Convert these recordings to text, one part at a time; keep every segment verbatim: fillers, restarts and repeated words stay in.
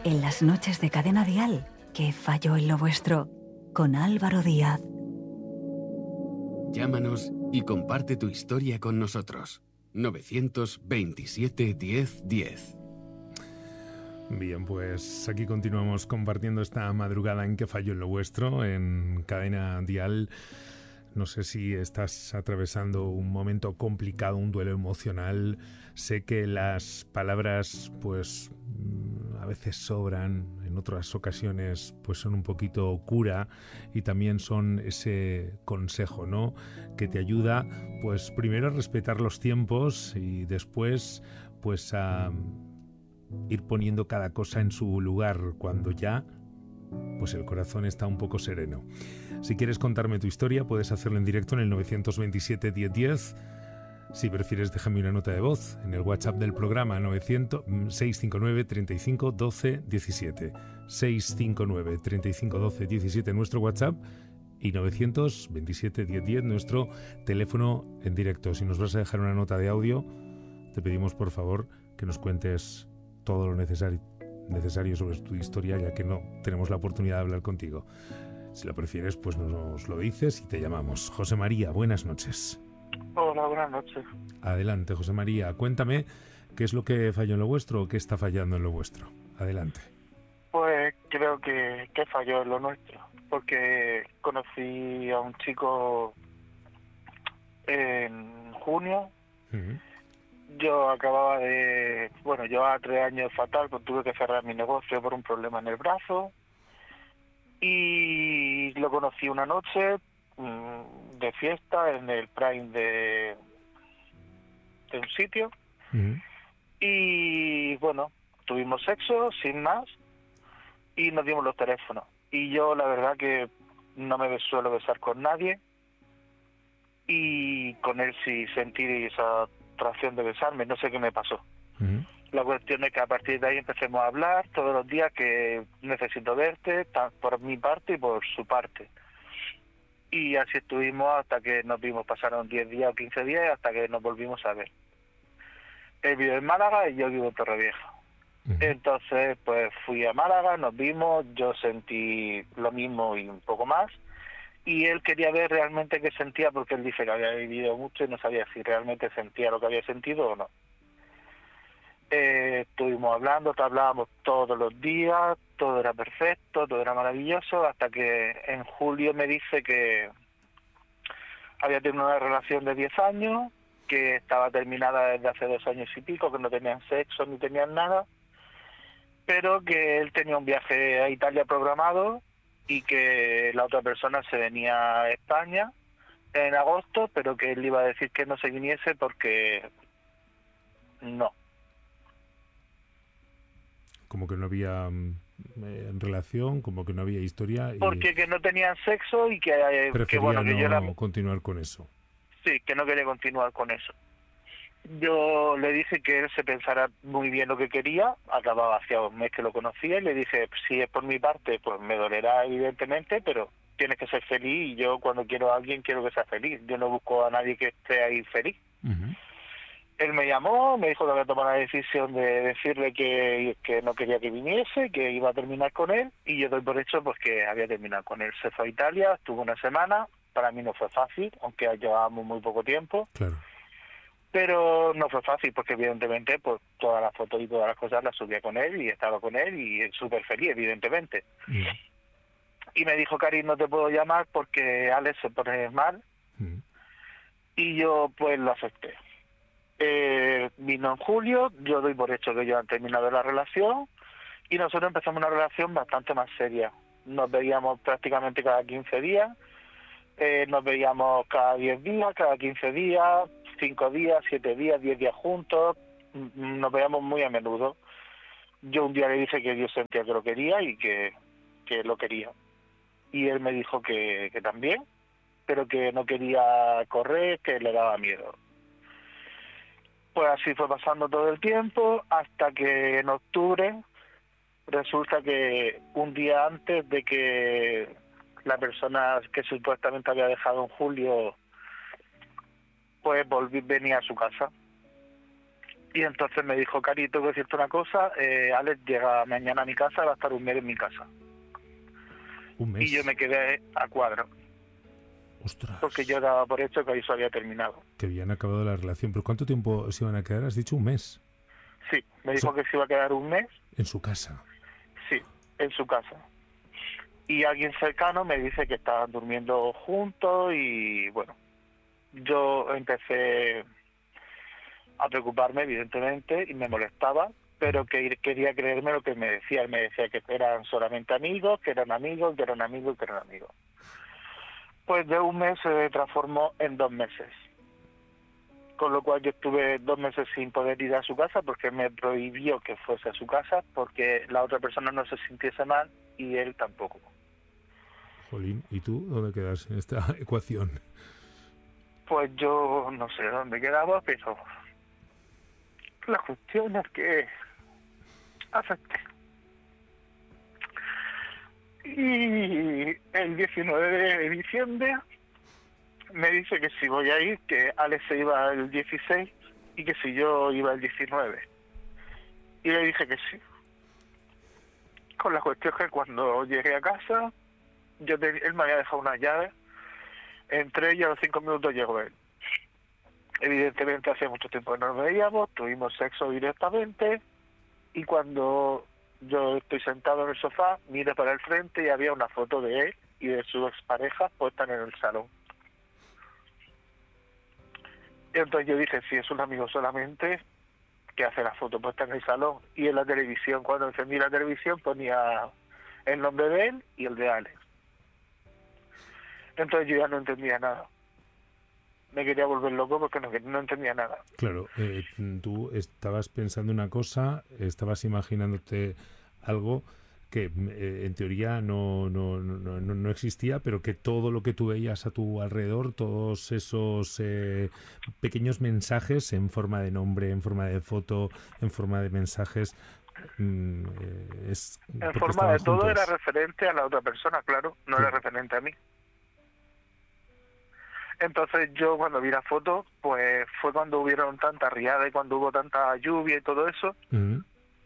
En las noches de Cadena Dial, ¿qué falló en lo vuestro? Con Álvaro Díaz. Llámanos y comparte tu historia con nosotros. novecientos veintisiete diez diez. Bien, pues aquí continuamos compartiendo esta madrugada en ¿Qué falló en lo vuestro? En Cadena Dial. No sé si estás atravesando un momento complicado, un duelo emocional. Sé que las palabras, pues, a veces sobran, en otras ocasiones, pues son un poquito cura y también son ese consejo, ¿no? Que te ayuda, pues, primero a respetar los tiempos y después, pues, a ir poniendo cada cosa en su lugar cuando ya, pues, el corazón está un poco sereno. Si quieres contarme tu historia, puedes hacerlo en directo en el novecientos veintisiete diez diez. Si prefieres, déjame una nota de voz en el WhatsApp del programa novecientos, seiscientos cincuenta y nueve, treinta y cinco, doce, diecisiete. seiscientos cincuenta y nueve, treinta y cinco, doce, diecisiete nuestro WhatsApp y novecientos veintisiete diez diez nuestro teléfono en directo. Si nos vas a dejar una nota de audio, te pedimos por favor que nos cuentes todo lo necesario, necesario sobre tu historia, ya que no tenemos la oportunidad de hablar contigo. Si lo prefieres, pues nos lo dices y te llamamos. José María, buenas noches. Hola, buenas noches. Adelante, José María. Cuéntame qué es lo que falló en lo vuestro o qué está fallando en lo vuestro. Adelante. Pues creo que, que falló en lo nuestro, porque conocí a un chico en junio. Uh-huh. Yo acababa de... Bueno, llevaba tres años fatal, pues tuve que cerrar mi negocio por un problema en el brazo. Y lo conocí una noche mmm, de fiesta en el Prime de, de un sitio. Uh-huh. Y bueno, tuvimos sexo sin más y nos dimos los teléfonos. Y yo la verdad que no me suelo besar con nadie y con él sí sentí esa atracción de besarme, no sé qué me pasó. Uh-huh. La cuestión es que a partir de ahí empecemos a hablar todos los días que necesito verte, por mi parte y por su parte. Y así estuvimos hasta que nos vimos, pasaron diez días o quince días hasta que nos volvimos a ver. Él vive en Málaga y yo vivo en Torrevieja. Uh-huh. Entonces, pues fui a Málaga, nos vimos, yo sentí lo mismo y un poco más. Y él quería ver realmente qué sentía, porque él dice que había vivido mucho y no sabía si realmente sentía lo que había sentido o no. Eh, estuvimos hablando, hablábamos todos los días, todo era perfecto, todo era maravilloso, hasta que en julio me dice que había tenido una relación de diez años, que estaba terminada desde hace dos años y pico, que no tenían sexo ni tenían nada, pero que él tenía un viaje a Italia programado y que la otra persona se venía a España en agosto, pero que él iba a decir que no se viniese porque no. Como que no había eh, relación, como que no había historia. Y porque que no tenían sexo y que, eh, prefería que bueno, que no yo era... continuar con eso. Sí, que no quería continuar con eso. Yo le dije que él se pensara muy bien lo que quería, acababa hacía un mes que lo conocía, y le dije, si es por mi parte, pues me dolerá evidentemente, pero tienes que ser feliz y yo cuando quiero a alguien quiero que sea feliz, yo no busco a nadie que esté ahí feliz. Uh-huh. Él me llamó, me dijo que había tomado la decisión de decirle que, que no quería que viniese, que iba a terminar con él, y yo doy por hecho pues que había terminado con él. Se fue a Italia, estuvo una semana, para mí no fue fácil, aunque llevábamos muy poco tiempo. Claro. Pero no fue fácil porque evidentemente pues todas las fotos y todas las cosas las subía con él y estaba con él y súper feliz, evidentemente. Mm. Y me dijo, Cari, no te puedo llamar porque Alex se pone mal. Mm. Y yo pues lo acepté. Eh, vino en julio, yo doy por hecho que ellos han terminado la relación y nosotros empezamos una relación bastante más seria. Nos veíamos prácticamente cada quince días, eh, nos veíamos cada diez días, cada quince días, cinco días, siete días, diez días juntos, nos veíamos muy a menudo. Yo un día le dije que yo sentía que lo quería y que, que lo quería. Y él me dijo que, que también, pero que no quería correr, que le daba miedo. Pues así fue pasando todo el tiempo, hasta que en octubre resulta que un día antes de que la persona que supuestamente había dejado en julio, pues volví, venía a su casa. Y entonces me dijo, Cari, tengo que decirte una cosa, eh, Alex llega mañana a mi casa, va a estar un mes en mi casa. Un mes. Y yo me quedé a cuadro. Ostras. Porque yo daba por hecho que eso había terminado. Que habían acabado la relación. ¿Pero cuánto tiempo se iban a quedar? Has dicho un mes. Sí, me dijo O sea, que se iba a quedar un mes. En su casa. Sí, en su casa. Y alguien cercano me dice que estaban durmiendo juntos y bueno, yo empecé a preocuparme evidentemente y me molestaba, pero que quería creerme lo que me decía. Él me decía que eran solamente amigos, que eran amigos, que eran amigos, que eran amigos. Pues de un mes se transformó en dos meses. Con lo cual yo estuve dos meses sin poder ir a su casa porque me prohibió que fuese a su casa porque la otra persona no se sintiese mal y él tampoco. Jolín, ¿y tú dónde quedas en esta ecuación? Pues yo no sé dónde quedaba, pero la cuestión es que acepté. Y el diecinueve de diciembre me dice que si voy a ir, que Alex se iba el dieciséis y que si yo iba el diecinueve. Y le dije que sí. Con la cuestión que cuando llegué a casa, yo te, él me había dejado una llave, entré y a los cinco minutos llegó él. Evidentemente hacía mucho tiempo que no nos veíamos, tuvimos sexo directamente y cuando yo estoy sentado en el sofá, miro para el frente y había una foto de él y de su expareja puesta en el salón. Y entonces yo dije, si es un amigo solamente, que hace la foto puesta en el salón. Y en la televisión, cuando encendí la televisión, ponía el nombre de él y el de Alex. Entonces yo ya no entendía nada. Me quería volver loco porque no, no entendía nada. Claro, eh, tú estabas pensando una cosa, estabas imaginándote algo que eh, en teoría no, no, no, no, no existía, pero que todo lo que tú veías a tu alrededor, todos esos eh, pequeños mensajes en forma de nombre, en forma de foto, en forma de mensajes, mm, eh, es en forma de todo juntos. Era referente a la otra persona, claro, no sí. Era referente a mí. Entonces yo cuando vi la foto, pues fue cuando hubieron tanta riada y cuando hubo tanta lluvia y todo eso. Uh-huh.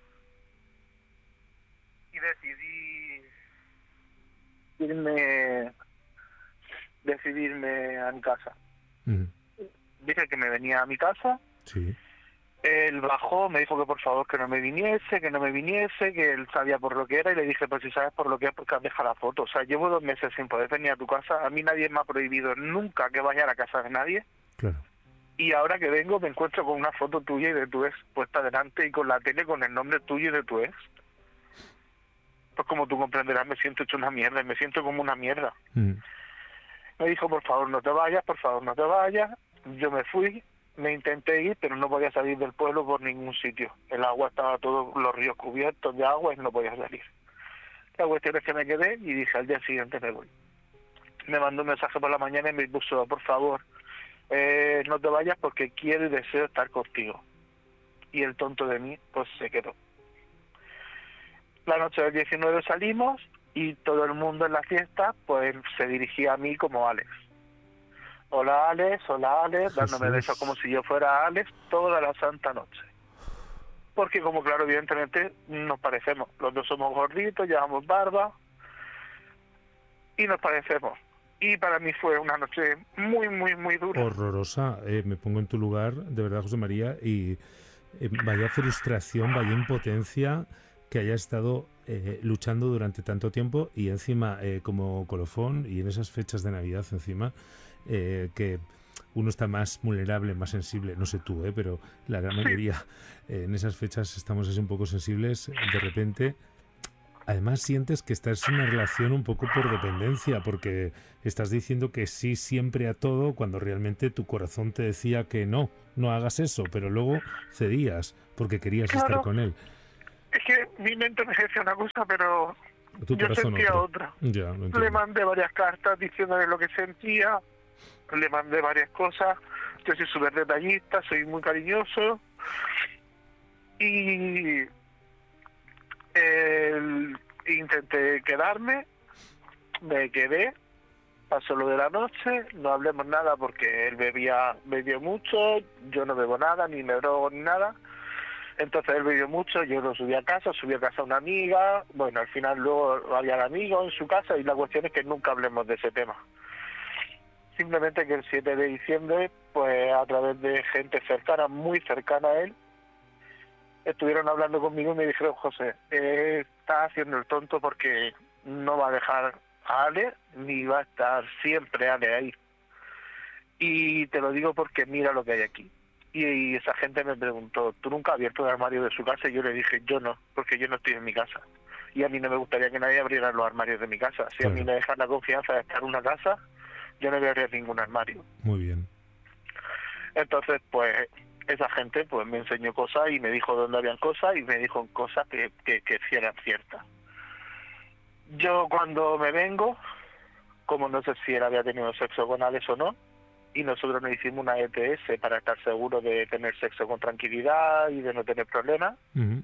Y decidí irme, decidirme a mi casa. Uh-huh. Dije que me venía a mi casa. Sí. Él bajó, me dijo que por favor que no me viniese, que no me viniese, que él sabía por lo que era y le dije, pues si sabes por lo que es, porque has dejado la foto. O sea, llevo dos meses sin poder venir a tu casa, a mí nadie me ha prohibido nunca que vaya a la casa de nadie. Claro. Y ahora que vengo me encuentro con una foto tuya y de tu ex puesta delante y con la tele con el nombre tuyo y de tu ex. Pues como tú comprenderás, me siento hecho una mierda, me siento como una mierda. Mm. Me dijo, por favor no te vayas, por favor no te vayas. Yo me fui. Me intenté ir, pero no podía salir del pueblo por ningún sitio. El agua estaba, todos los ríos cubiertos de agua y no podía salir. La cuestión es que me quedé y dije, al día siguiente me voy. Me mandó un mensaje por la mañana y me puso, por favor, eh, no te vayas porque quiero y deseo estar contigo. Y el tonto de mí, pues se quedó. La noche del diecinueve salimos y todo el mundo en la fiesta, pues se dirigía a mí como Alex. Hola Alex, hola Alex, dándome besos como si yo fuera Alex toda la santa noche. Porque como claro, evidentemente nos parecemos. Los dos somos gorditos, llevamos barba y nos parecemos. Y para mí fue una noche muy, muy, muy dura. Horrorosa. Eh, me pongo en tu lugar, de verdad, José María, y eh, vaya frustración, vaya impotencia que haya estado eh, luchando durante tanto tiempo y encima eh, como colofón y en esas fechas de Navidad encima... Eh, que uno está más vulnerable, más sensible, no sé tú, eh, pero la gran mayoría eh, en esas fechas estamos así un poco sensibles, de repente además sientes que estás en una relación un poco por dependencia, porque estás diciendo que sí siempre a todo cuando realmente tu corazón te decía que no, no hagas eso, pero luego cedías porque querías claro, estar con él. Es que mi mente me decía una cosa, pero tu yo sentía otra. otra. Ya, le mandé varias cartas diciéndole lo que sentía. Le mandé varias cosas. Yo soy súper detallista, soy muy cariñoso. Y eh, intenté quedarme. Me quedé. Pasó lo de la noche. No hablemos nada porque él bebía, bebió mucho. Yo no bebo nada, ni me drogo, ni nada. Entonces él bebió mucho, yo lo subí a casa, subí a casa a una amiga, bueno, al final luego había el amigo en su casa y la cuestión es que nunca hablemos de ese tema. Simplemente que el siete de diciembre, pues a través de gente cercana, muy cercana a él, estuvieron hablando conmigo y me dijeron, José, eh, estás haciendo el tonto porque no va a dejar a Ale, ni va a estar siempre Ale ahí. Y te lo digo porque mira lo que hay aquí. Y, y esa gente me preguntó, ¿tú nunca has abierto el armario de su casa? Y yo le dije, yo no, porque yo no estoy en mi casa. Y a mí no me gustaría que nadie abriera los armarios de mi casa. Si claro. a mí me dejan la confianza de estar en una casa, yo no voy a abrir ningún armario. Muy bien. Entonces, pues, esa gente pues me enseñó cosas y me dijo dónde habían cosas y me dijo cosas que, que, que sí eran ciertas. Yo cuando me vengo, como no sé si él había tenido sexo con Alex o no, y nosotros nos hicimos una E T S para estar seguros de tener sexo con tranquilidad y de no tener problemas, uh-huh.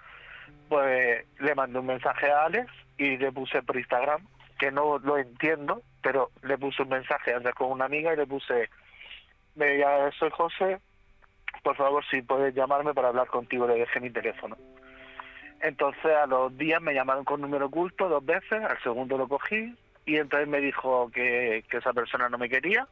pues le mandé un mensaje a Alex y le puse por Instagram, que no lo entiendo, pero le puse un mensaje antes con una amiga y le puse, ya soy José, por favor si puedes llamarme para hablar contigo, le dejé mi teléfono. Entonces a los días me llamaron con número oculto dos veces, al segundo lo cogí y entonces me dijo que, que esa persona no me quería,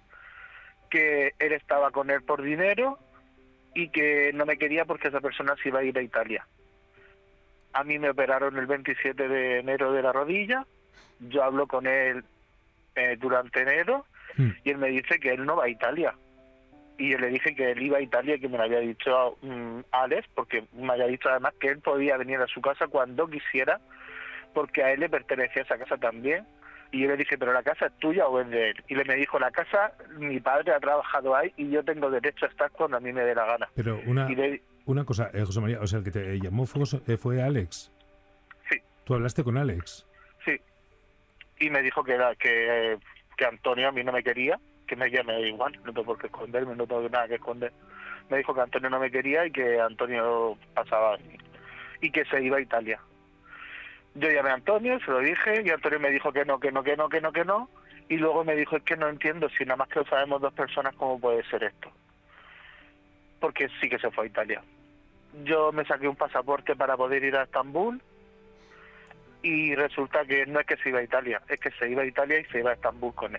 que él estaba con él por dinero y que no me quería porque esa persona se iba a ir a Italia. A mí me operaron el veintisiete de enero de la rodilla, yo hablo con él eh, durante enero mm. y él me dice que él no va a Italia. Y yo le dije que él iba a Italia y que me lo había dicho um, Alex, porque me había dicho además que él podía venir a su casa cuando quisiera, porque a él le pertenecía esa casa también. Y yo le dije, ¿pero la casa es tuya o es de él? Y él me dijo, la casa, mi padre ha trabajado ahí y yo tengo derecho a estar cuando a mí me dé la gana. Pero una, le... una cosa, eh, José María, o sea, el que te llamó fue, fue Alex. Sí. ¿Tú hablaste con Alex? Sí. Y me dijo que, era, que, que Antonio a mí no me quería, que me llame igual, no tengo por qué esconderme, no tengo nada que esconder. Me dijo que Antonio no me quería y que Antonio pasaba y que se iba a Italia. Yo llamé a Antonio, se lo dije, y Antonio me dijo que no, que no, que no, que no, que no, y luego me dijo, es que no entiendo, si nada más que lo sabemos dos personas, ¿cómo puede ser esto? Porque sí que se fue a Italia. Yo me saqué un pasaporte para poder ir a Estambul, y resulta que no es que se iba a Italia, es que se iba a Italia y se iba a Estambul con él.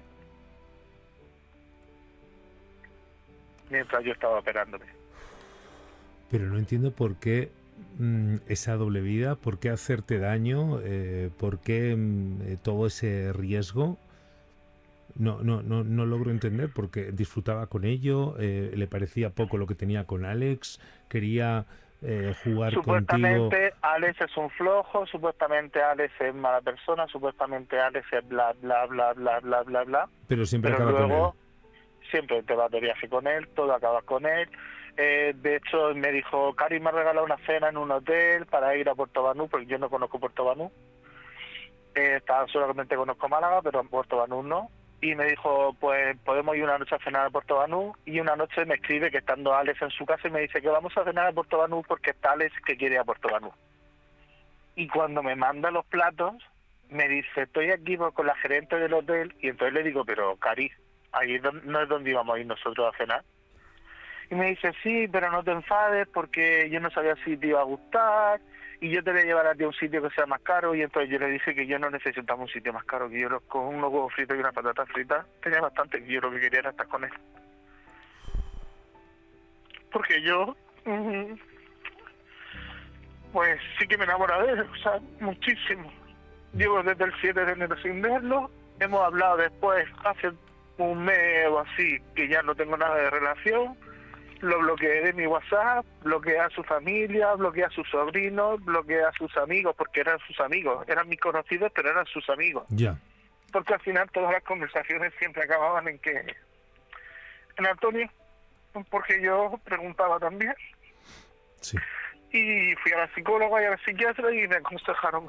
Mientras yo estaba operándome. Pero no entiendo por qué mm, esa doble vida, por qué hacerte daño, eh, por qué mm, todo ese riesgo. No, no, no, no logro entender, porque disfrutaba con ello, eh, le parecía poco lo que tenía con Alex, quería eh, jugar supuestamente contigo. Supuestamente Alex es un flojo, supuestamente Alex es mala persona, supuestamente Alex es bla, bla, bla, bla, bla, bla, bla. Pero siempre Pero acaba luego, con él. Siempre te vas de viaje con él, todo acabas con él. Eh, de hecho, me dijo, Cari me ha regalado una cena en un hotel para ir a Puerto Banús, porque yo no conozco Puerto Banús. Eh, solamente conozco Málaga, pero en Puerto Banús no. Y me dijo, pues podemos ir una noche a cenar a Puerto Banús. Y una noche me escribe que estando Alex en su casa y me dice que vamos a cenar a Puerto Banús porque está Alex que quiere ir a Puerto Banús. Y cuando me manda los platos, me dice, estoy aquí con la gerente del hotel. Y entonces le digo, pero Cari, ahí no es donde íbamos a ir nosotros a cenar. Y me dice, sí, pero no te enfades porque yo no sabía si te iba a gustar y yo te voy a llevar a ti a un sitio que sea más caro. Y entonces yo le dije que yo no necesitaba un sitio más caro, que yo con unos huevos fritos y una patata frita tenía bastante, que yo lo que quería era estar con él. Porque yo, pues sí que me enamoré de él, o sea, muchísimo. Llevo desde el siete de enero sin verlo, hemos hablado después hace un mes o así que ya no tengo nada de relación, lo bloqueé de mi WhatsApp, bloqueé a su familia, bloqueé a sus sobrinos, bloqueé a sus amigos, porque eran sus amigos, eran mis conocidos pero eran sus amigos. Ya. Yeah. Porque al final todas las conversaciones siempre acababan en que, en Antonio, porque yo preguntaba también. Sí. Y fui a la psicóloga y a la psiquiatra y me aconsejaron